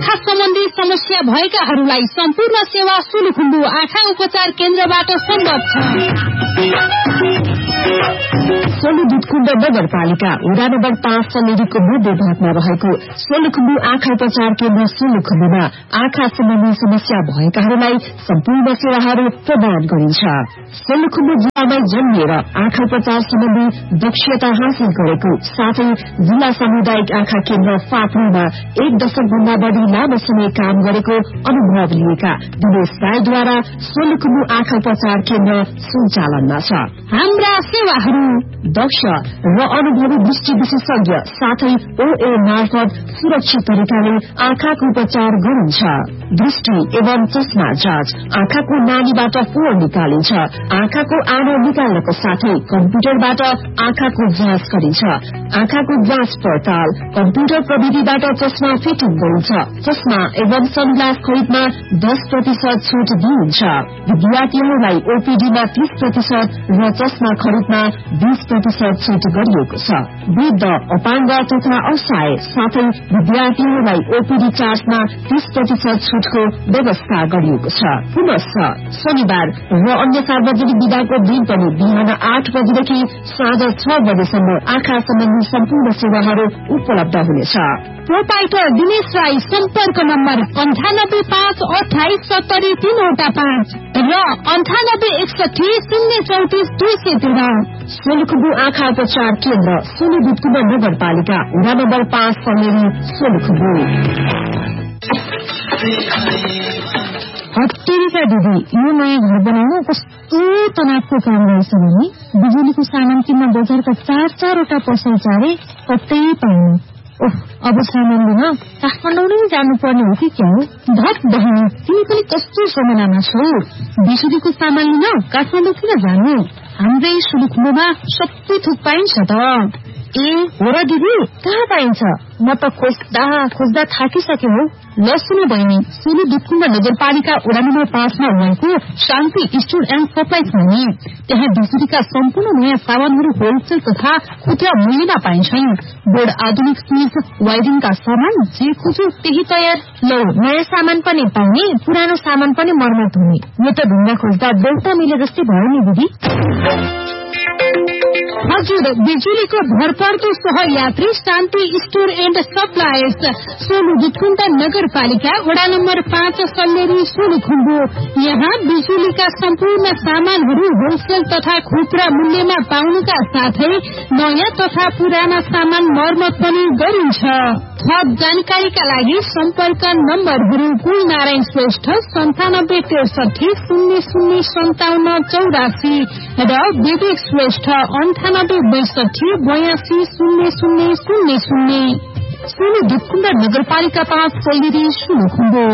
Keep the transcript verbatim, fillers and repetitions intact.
आँखा सम्बन्धी समस्या भएकाहरूलाई सम्पूर्ण सेवा सोलुखुम्बु आँखा उपचार केन्द्रबाट सम्भव छ। सोलुखुम्बु नगरपालिका वडा नम्बर पाँच समितिको मध्य भागमा रहेको सोलुखुम्बु आँखा उपचार केन्द्र सोलुखुम्बुमा आँखा सम्बन्धी समस्या भएकाहरूलाई सम्पूर्ण सेवाहरू प्रदान गरिन्छ। सोलुखुम्बु जिल्लामै जन्मिएर आँखा उपचार सम्बन्धी दक्षता हासिल गरेको साथै जिल्ला सामुदायिक आँखा केन्द्र फाप्रूमा एक दशक भन्दा बढ़ी लामो समय काम गरेको अनुभव लिएका दिनेश राईद्वारा सोलुखुम्बु आँखा उपचार केन्द्र सञ्चालनमा छ। हाम्रा सेवाहरू दक्ष र अनुभवी दृष्टि विशेषज्ञ साथै ओए मार्फत सुरक्षित तरिकाले आँखाको उपचार गरिन्छ। दृष्टि एवं चस्मा जाँच, आँखाको नानीबाट फोहोर निकालिन्छ, आँखाको आनो निकाल्नको साथै कम्प्युटरबाट आँखाको जाँच गरिन्छ। आँखाको जाँच पड़ताल कम्प्युटर प्रविधिबाट चस्मा फिटिङ गरिन्छ। चस्मा एवं सनग्लास खरिदमा दस प्रतिशत छूट दिइन्छ। विद्यार्थीहरूलाई ओपीडीमा तीस प्रतिशत र चस्मा खरिदमा बीस प्रतिशत छूट गरिएको छ। वृद्ध, अपाङ्ग तथा असहाय साथै विद्यार्थीहरूलाई ओपीडी चार्जमा तीस प्रतिशत छूटको व्यवस्था गरिएको छ। पुनश्च शनिबार र अन्य सार्वजनिक विधाको दिन पनि बिहान आठ बजेदेखि साँझ छ बजेसम्म आँखा सम्बन्धी सम्पूर्ण सेवाहरू उपलब्ध हुनेछ। प्रोपाइटर दिनेश राई सम्पर्क नम्बर अन्ठानब्बे पाँच अठाइस सत्तरी तीनवटा पाँच र अन्ठानब्बे एकसठी शून्य चौतिस दुई सय तेह्र। सोलुखुम्बु आँखा उपचार केन्द्र सोलुखुम्बु नगरपालिका वडा नम्बर पाँच समेरी सोलुखुम्बु। हत्तेरीका दिदी, यो नयाँ घर बनाउन कस्तो तनावको काम रहेछ भने बिजुलीको सामान किन्न बजारका चार चारवटा पसल चारे कतै पाउनु। ओह, अब सामान लिन काठमाडौँ नै जानुपर्ने हो कि क्या हो? धत बहिनी, तिमी पनि कस्तो समयमा छौ? बिजुलीको सामान लिन काठमाडौँ किन जानु? हाम्रै सोलुखुम्बुमा सबै थोक पाइन्छ त। ए हो र दिदी, कहाँ पाइन्छ? म त खोज्दा खोज्दा थाकिसके हो। ल सुन बहिनी, सोलुखुम्बु नगरपालिका वडा नम्बर पाँचमा रहेको शान्ति स्टोर एण्ड सप्लाइज भन्ने त्यहाँ बिजुलीका सम्पूर्ण नयाँ सामानहरू होलसेल तथा खुद्रा मूल्यमा पाइन्छन्। बोर्ड, आधुनिक स्विच, वायरिङका सामान जे खोज्यो त्यही तयार। ल, नयाँ सामान पनि पाउने, पुरानो सामान पनि मर्मत हुने। यो त ढुङ्गा खोज्दा बेलुका मिले जस्तै भयो नि दिदी। हजुर, बिजुलीको भरपर्दो सहयात्री शान्ति स्टोर एण्ड सप्लाइज सोलुखुम्बु नगरपालिका वडा नम्बर पाँच सल्लेरी सोलुखुम्बु। यहाँ बिजुलीका सम्पूर्ण सामानहरू होलसेल तथा खुद्रा मूल्यमा पाउनुका साथै नयाँ तथा पुराना सामान मर्मत पनि गरिन्छ। थप जानकारीका लागि सम्पर्क नम्बरहरू कुल नारायण श्रेष्ठ सन्तानब्बे त्रिसठी शून्य शून्य सन्ताउन्न चौरासी र विवेक श्रेष्ठ अन्ठानब्बे बैसठी बयासी शून्य शून्य शून्य शून्य। सोलुखुम्बु नगरपालिका पाँच सल्लेरी सोलुखुम्बु।